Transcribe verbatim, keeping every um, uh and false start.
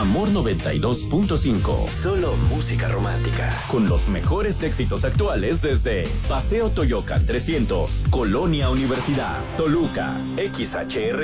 Amor noventa y dos punto cinco. Solo música romántica. Con los mejores éxitos actuales desde Paseo Toyocan trescientos, Colonia Universidad, Toluca, X H R